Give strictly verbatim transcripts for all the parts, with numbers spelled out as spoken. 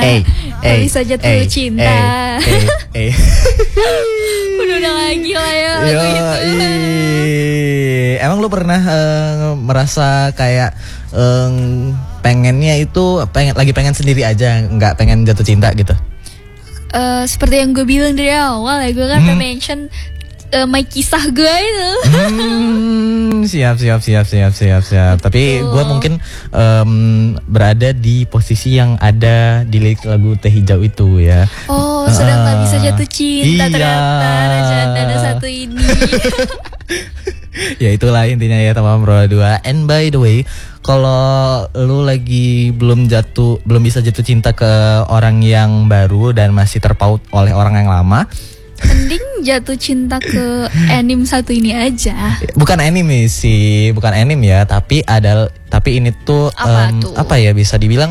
Eh, eh, bisa jatuh eh, cinta. Eh, eh, eh. Udah lagi lah ya lagu Yo, itu. ii. Emang lu pernah uh, merasa kayak um, pengennya itu pengen lagi pengen sendiri aja, nggak pengen jatuh cinta gitu? Uh, seperti yang gue bilang dari awal ya, gue kan hmm. mention uh, my kisah gue itu. Hmm, siap siap siap siap siap siap. Betul. Tapi gue mungkin um, berada di posisi yang ada di lirik lagu Teh Hijau itu ya. Oh, sedang nggak uh, bisa jatuh cinta iya. ternyata Raja Dana satu ini. Ya itulah intinya ya teman Bro dua. And by the way, kalau lu lagi belum jatuh, belum bisa jatuh cinta ke orang yang baru dan masih terpaut oleh orang yang lama, mending jatuh cinta ke anime satu ini aja. Bukan anime sih, bukan anime ya, tapi ada, tapi ini tuh apa, um, tuh? apa ya bisa dibilang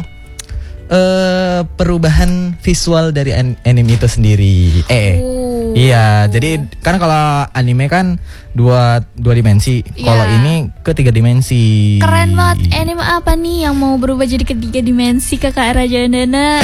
uh, perubahan visual dari an- anime itu sendiri. Eh, oh. Iya, jadi kan kalau anime kan dua dua dimensi, yeah. Kalau ini ketiga dimensi. Keren banget. Anime apa nih yang mau berubah jadi ketiga dimensi, Kakak Raja Dana?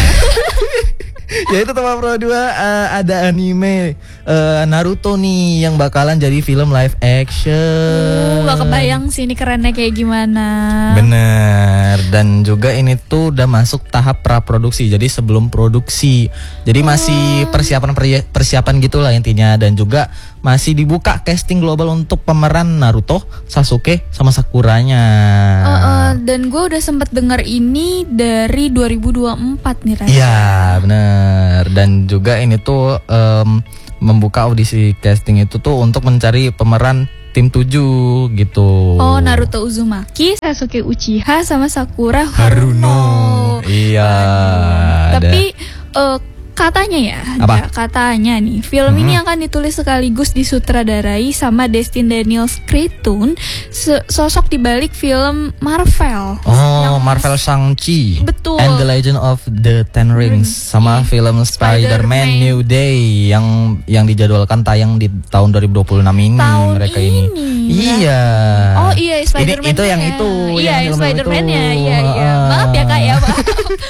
Ya itu teman Pro dua, uh, ada anime uh, Naruto nih yang bakalan jadi film live action. Uh, gak kebayang sih ini kerennya kayak gimana. Bener. Dan juga ini tuh udah masuk tahap praproduksi, jadi sebelum produksi. Jadi masih persiapan persiapan gitulah intinya. Dan juga masih dibuka casting global untuk pemeran Naruto, Sasuke, sama Sakuranya. Uh, uh, dan gue udah sempet denger ini dari dua ribu dua puluh empat nih Raja. Iya bener. Dan juga ini tuh um, membuka audisi casting itu tuh untuk mencari pemeran tim tujuh gitu. Oh, Naruto Uzumaki, Sasuke Uchiha, sama Sakura Haruno, Haruno. Iya. Tapi uh, katanya ya, apa? Katanya nih, film hmm. ini akan ditulis sekaligus disutradarai sama Destin Daniels Cretton, sosok dibalik film Marvel. Oh, Marvel Shang-Chi. Betul. And the Legend of the Ten Rings, sama yeah. film Spider-Man, Spider-Man New Day yang yang dijadwalkan tayang di tahun dua ribu dua puluh enam ini. Tahun mereka ini. ini. Iya. Oh iya, Spider-Man. Ini, itu yang itu. Iya, yang Spider-Man-nya. Iya, iya. Maaf ya Kak ya, Pak.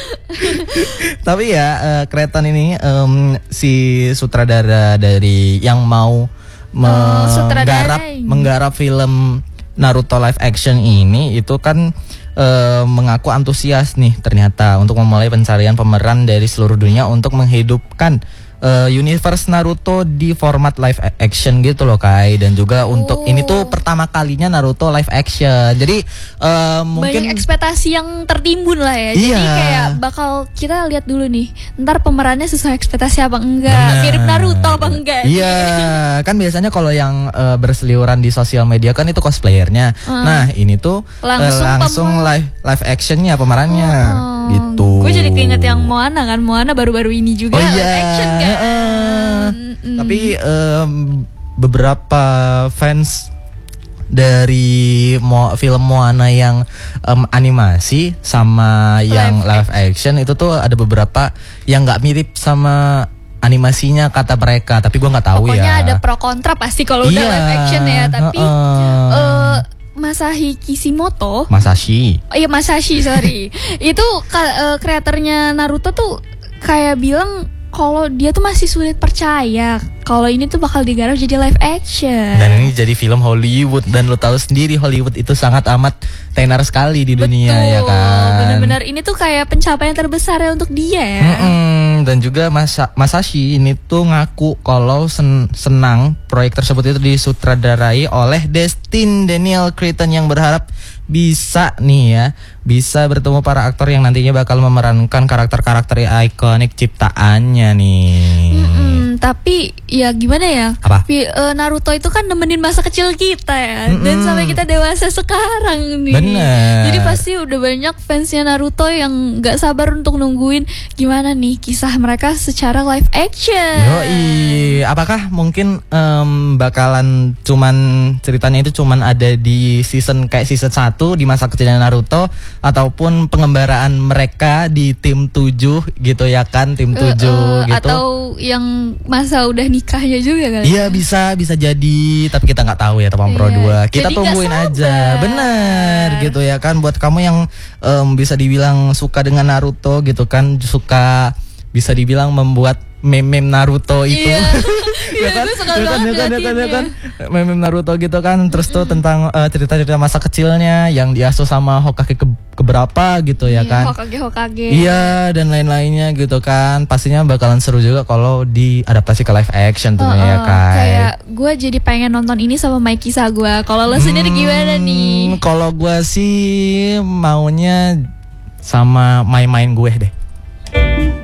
Tapi ya uh, Cretton ini um, si sutradara dari yang mau menggarap oh, menggarap film Naruto live action ini itu kan uh, mengaku antusias nih ternyata untuk memulai pencarian pemeran dari seluruh dunia untuk menghidupkan Uh, universe Naruto di format live action gitu loh Kai. Dan juga oh. untuk ini tuh pertama kalinya Naruto live action. Jadi uh, mungkin banyak ekspektasi yang tertimbun lah ya. Iya. Jadi kayak bakal kita lihat dulu nih, ntar pemerannya sesuai ekspektasi apa enggak, nah. mirip Naruto apa enggak. Iya. Kan biasanya kalau yang uh, berseliweran di sosial media kan itu cosplayernya. uh. Nah ini tuh langsung, uh, langsung live live actionnya pemerannya. oh. Gitu. Gue jadi keinget yang Moana kan. Moana baru-baru ini juga oh, live iya. action kan. Uh, mm. Tapi um, beberapa fans dari Mo- film Moana yang um, animasi sama live yang live action itu tuh ada beberapa yang nggak mirip sama animasinya kata mereka. Tapi gue nggak tahu. Pokoknya ya. Pokoknya ada pro kontra pasti kalau iya. udah live action ya. Tapi uh-uh. uh, Masashi Kishimoto, Masashi, oh iya Masashi sorry, itu uh, kreatornya Naruto tuh kayak bilang kalau dia tuh masih sulit percaya kalau ini tuh bakal digarap jadi live action. Dan ini jadi film Hollywood, dan lo tahu sendiri Hollywood itu sangat amat tenar sekali di dunia. Betul, ya kan. Benar-benar ini tuh kayak pencapaian terbesar ya untuk dia ya. Mm-mm. Dan juga Masa- Masashi ini tuh ngaku kalau sen- senang proyek tersebut itu disutradarai oleh Destin Daniel Cretton yang berharap bisa nih ya, bisa bertemu para aktor yang nantinya bakal memerankan karakter-karakter ikonik ciptaannya nih. Mm-mm, tapi ya gimana ya? Apa? Naruto itu kan nemenin masa kecil kita ya. Mm-mm. Dan sampai kita dewasa sekarang nih. Bener. Jadi pasti udah banyak fansnya Naruto yang gak sabar untuk nungguin gimana nih kisah mereka secara live action. Yoi, apakah mungkin um, bakalan cuman ceritanya itu cuman ada di season kayak season satu di masa kecilnya Naruto, ataupun pengembaraan mereka di tim tujuh gitu ya kan, tim tujuh uh, uh, gitu. Atau yang masa udah nikahnya juga kali. Iya bisa bisa jadi, tapi kita nggak tahu ya Topang Pro Iya. dua. Kita Jadi tungguin nggak aja. sabar. Bener gitu ya kan, buat kamu yang em, bisa dibilang suka dengan Naruto gitu kan, suka bisa dibilang membuat meme-meme Naruto itu. Iya. Ya Iya, kan? gue suka Ya kan, banget ya kan, ya kan, ya ngeliatinnya. kan. Meme-meme Naruto gitu kan, terus tuh tentang eh, cerita-cerita masa kecilnya yang diasuh sama Hokage ke keberapa gitu ya Iya, kan. Hokage Hokage. Iya, dan lain-lainnya gitu kan. Pastinya bakalan seru juga kalau diadaptasi ke live action tentunya ya Heeh, kan. Kayak gue jadi pengen nonton ini sama Mikey Sagwa. Kalau lo sendiri gimana nih? Kalau gue sih maunya sama main-main gue deh.